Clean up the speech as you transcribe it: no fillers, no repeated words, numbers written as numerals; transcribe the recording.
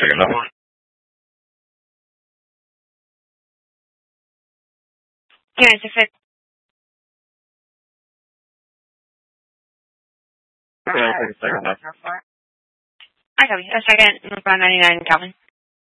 second that one. Yeah, it's a fit. Yeah, I'll take a second that. I copy. A second, 99 Calvin.